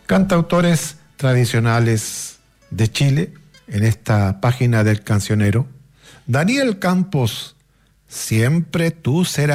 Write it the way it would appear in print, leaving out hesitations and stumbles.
Cantautores tradicionales de Chile, en esta página del cancionero. Daniel Campos, Siempre tú serás.